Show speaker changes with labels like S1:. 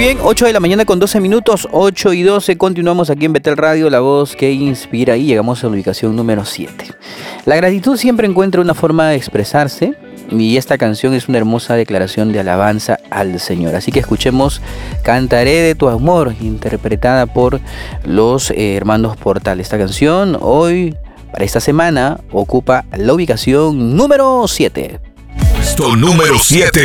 S1: bien, 8 de la mañana con 12 minutos, 8 y 12, continuamos aquí en Betel Radio, la voz que inspira, y llegamos a la ubicación número 7. La gratitud siempre encuentra una forma de expresarse, y esta canción es una hermosa declaración de alabanza al Señor. Así que escuchemos Cantaré de tu amor, interpretada por los hermanos Portal. Esta canción hoy, para esta semana, ocupa la ubicación número 7.
S2: Puesto número 7.